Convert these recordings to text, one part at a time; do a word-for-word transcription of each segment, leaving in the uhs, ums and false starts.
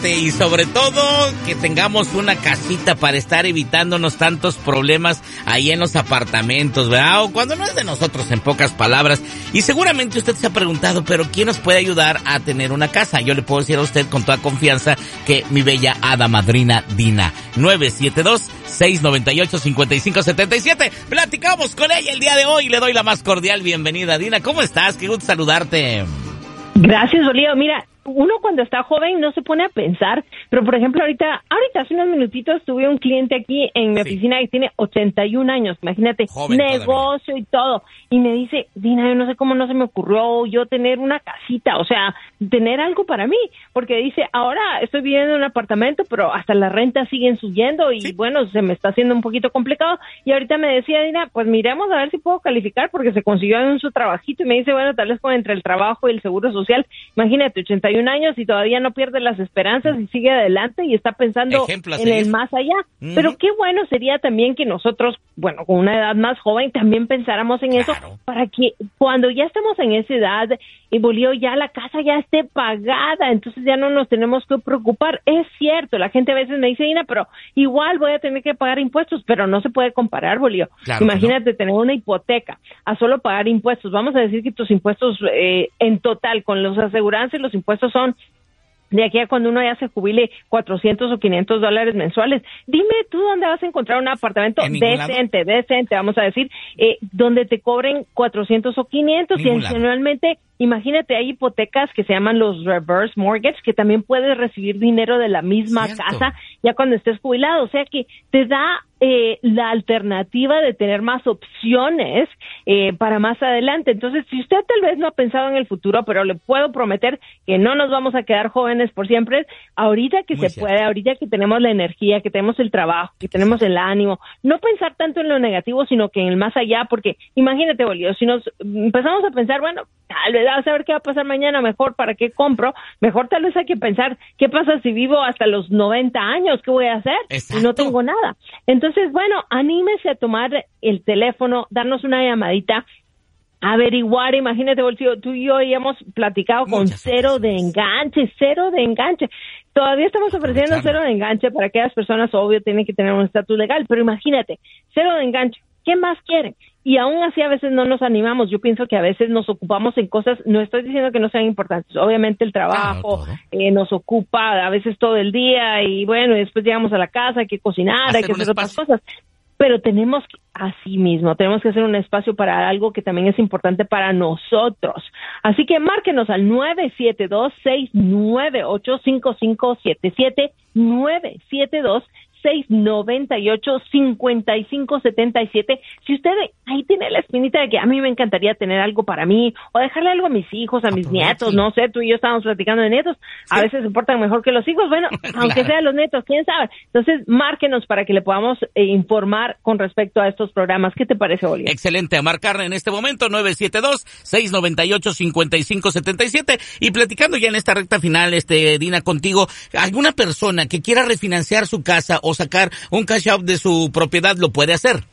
Y sobre todo que tengamos una casita para estar evitándonos tantos problemas ahí en los apartamentos, ¿verdad? O cuando no es de nosotros, en pocas palabras. Y seguramente usted se ha preguntado, pero ¿quién nos puede ayudar a tener una casa? Yo le puedo decir a usted con toda confianza que mi bella hada madrina Dina. nueve siete dos, seis nueve ocho, cinco cinco siete siete. Platicamos con ella el día de hoy y le doy la más cordial bienvenida. Dina, ¿cómo estás? Qué gusto saludarte. Gracias, Olio. Mira, uno cuando está joven no se pone a pensar, pero por ejemplo ahorita, ahorita hace unos minutitos tuve un cliente aquí en mi sí. oficina que tiene ochenta y un años, imagínate, joven negocio todavía. Y todo, y me dice, Dina, yo no sé cómo no se me ocurrió yo tener una casita, o sea, tener algo para mí, porque dice, ahora estoy viviendo en un apartamento, pero hasta las rentas siguen subiendo y sí. bueno, se me está haciendo un poquito complicado, y ahorita me decía, Dina, pues miremos a ver si puedo calificar, porque se consiguió en su trabajito, y me dice, bueno, tal vez con entre el trabajo y el seguro social, imagínate, ochenta y un años y todavía no pierde las esperanzas y sigue adelante y está pensando en el más allá. Uh-huh. Pero qué bueno sería también que nosotros, bueno, con una edad más joven, también pensáramos en claro. eso, para que cuando ya estemos en esa edad, y Bolío, ya la casa ya esté pagada, entonces ya no nos tenemos que preocupar. Es cierto, la gente a veces me dice, Dina, pero igual voy a tener que pagar impuestos, pero no se puede comparar, Bolío. Claro, imagínate ¿no? tener una hipoteca a solo pagar impuestos. Vamos a decir que tus impuestos eh, en total, con los aseguranzas, los impuestos son de aquí a cuando uno ya se jubile cuatrocientos o quinientos dólares mensuales. Dime tú dónde vas a encontrar un apartamento decente, lado? decente, vamos a decir, eh, donde te cobren cuatrocientos o quinientos y adicionalmente, imagínate, hay hipotecas que se llaman los reverse mortgage, que también puedes recibir dinero de la misma Cierto. casa ya cuando estés jubilado, o sea que te da eh, la alternativa de tener más opciones eh, para más adelante. Entonces, si usted tal vez no ha pensado en el futuro, pero le puedo prometer que no nos vamos a quedar jóvenes por siempre, ahorita que Muy se cierto. puede, ahorita que tenemos la energía, que tenemos el trabajo, que tenemos el ánimo, no pensar tanto en lo negativo, sino que en el más allá, porque imagínate, Bolívar, si nos empezamos a pensar, bueno, tal vez a saber qué va a pasar mañana, mejor para qué compro, mejor tal vez hay que pensar qué pasa si vivo hasta los noventa años, qué voy a hacer Exacto. y no tengo nada. Entonces, bueno, anímese a tomar el teléfono, darnos una llamadita, averiguar, imagínate, Bolsillo, tú y yo ya hemos platicado Muchas con cero de enganche, cero de enganche. Todavía estamos ofreciendo cero de enganche para aquellas personas, obvio, tienen que tener un estatus legal, pero imagínate, cero de enganche, ¿qué más quieren? Y aún así a veces no nos animamos. Yo pienso que a veces nos ocupamos en cosas, no estoy diciendo que no sean importantes, obviamente el trabajo claro, eh, nos ocupa a veces todo el día y bueno, y después llegamos a la casa, hay que cocinar, hacer hay que hacer otras cosas, pero tenemos que, así mismo, tenemos que hacer un espacio para algo que también es importante para nosotros. Así que márquenos al nueve siete dos, seis nueve ocho, cinco cinco siete siete, nueve siete dos, seis nueve ocho, cinco cinco siete siete. Si usted ahí tiene la espinita de que a mí me encantaría tener algo para mí, o dejarle algo a mis hijos, a mis Aproveche. nietos, no sé, tú y yo estábamos platicando de nietos, ¿Sí? a veces se portan mejor que los hijos, bueno, claro. aunque sean los nietos, quién sabe. Entonces, márquenos para que le podamos eh, informar con respecto a estos programas. ¿Qué te parece, Bolívar? Excelente, a marcar en este momento nueve siete dos, seis nueve ocho, cinco cinco siete siete. Y platicando ya en esta recta final, este Dina, contigo, alguna persona que quiera refinanciar su casa o sacar un cash out de su propiedad, ¿lo puede hacer?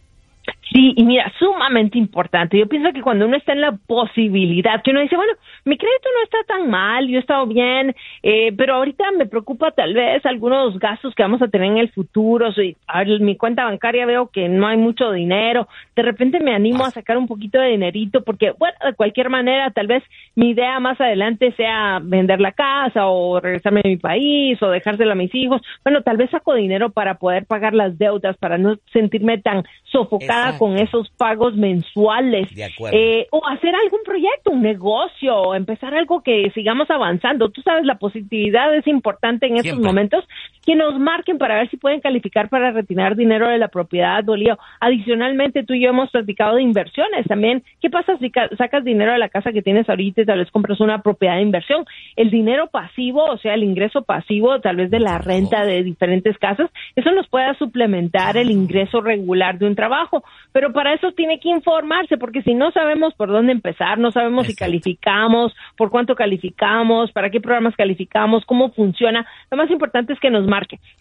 Sí, y mira, sumamente importante. Yo pienso que cuando uno está en la posibilidad, que uno dice, bueno, mi crédito no está tan mal, yo he estado bien, eh, pero ahorita me preocupa tal vez algunos gastos que vamos a tener en el futuro. Si, a ver, mi cuenta bancaria veo que no hay mucho dinero, de repente me animo a sacar un poquito de dinerito, porque, bueno, de cualquier manera, tal vez mi idea más adelante sea vender la casa o regresarme a mi país o dejárselo a mis hijos. Bueno, tal vez saco dinero para poder pagar las deudas, para no sentirme tan sofocada Exacto. con esos pagos mensuales, eh, o hacer algún proyecto, un negocio, o empezar algo que sigamos avanzando. Tú sabes, la positividad es importante en estos Siempre. momentos, que nos marquen para ver si pueden calificar para retirar dinero de la propiedad, Bolío. Adicionalmente, tú y yo hemos platicado de inversiones también. ¿Qué pasa si ca- sacas dinero de la casa que tienes ahorita y tal vez compras una propiedad de inversión? El dinero pasivo, o sea, el ingreso pasivo, tal vez de la renta de diferentes casas, eso nos pueda suplementar el ingreso regular de un trabajo. Pero para eso tiene que informarse, porque si no sabemos por dónde empezar, no sabemos Exacto. si calificamos, por cuánto calificamos, para qué programas calificamos, cómo funciona, lo más importante es que nos marque.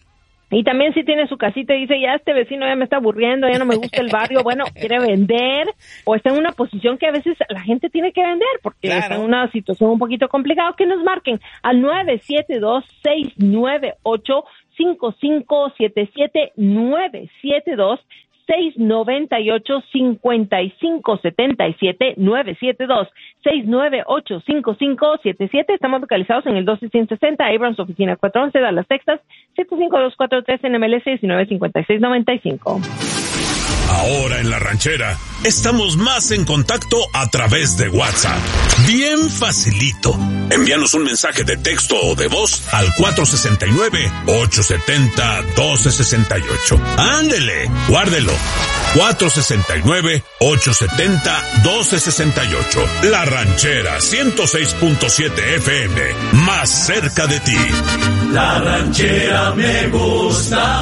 Y también si tiene su casita y dice, ya este vecino ya me está aburriendo, ya no me gusta el barrio, bueno, quiere vender o está en una posición que a veces la gente tiene que vender porque claro. está en una situación un poquito complicada, que nos marquen al nueve siete dos, seis nueve ocho, cinco cinco siete siete, nueve siete dos, seis nueve ocho, cinco cinco siete siete, nueve siete dos, seis nueve ocho, cinco cinco siete siete. Estamos localizados en el doce sesenta Abrams, oficina cuatrocientos once, Dallas, Texas, siete cinco dos cuatro tres, N M L S diecinueve cincuenta y seis noventa y cinco. Ahora en La Ranchera, estamos más en contacto a través de WhatsApp. Bien facilito. Envíanos un mensaje de texto o de voz al cuatro seis nueve, ocho siete cero, uno dos seis ocho. ¡Ándele! Guárdelo. cuatro seis nueve, ocho siete cero, uno dos seis ocho. La Ranchera ciento seis punto siete F M. Más cerca de ti. La Ranchera me gusta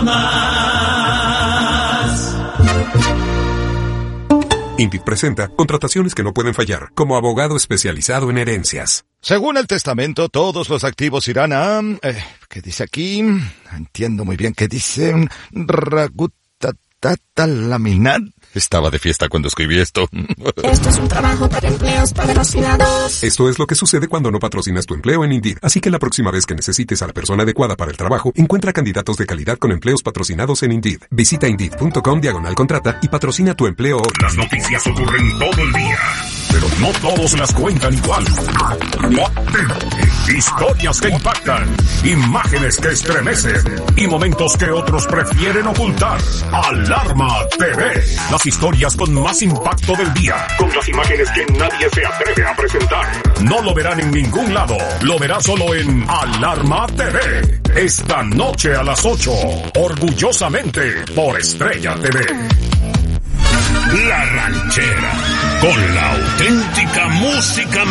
más. Indeed presenta contrataciones que no pueden fallar, como abogado especializado en herencias. Según el testamento, todos los activos irán a... Eh, ¿Qué dice aquí? Entiendo muy bien qué dice. Ragutatata laminar. Estaba de fiesta cuando escribí esto. Esto es un trabajo para empleos patrocinados. Esto es lo que sucede cuando no patrocinas tu empleo en Indeed. Así que la próxima vez que necesites a la persona adecuada para el trabajo, encuentra candidatos de calidad con empleos patrocinados en Indeed. Visita Indeed.com diagonal contrata y patrocina tu empleo hoy. Las noticias ocurren todo el día, pero no todos las cuentan igual. Historias que impactan, imágenes que estremecen y momentos que otros prefieren ocultar. Alarma T V. Las historias con más impacto del día, con las imágenes que nadie se atreve a presentar. No lo verán en ningún lado, lo verá solo en Alarma T V. Esta noche a las ocho, orgullosamente por Estrella T V. La Ranchera, con la auténtica música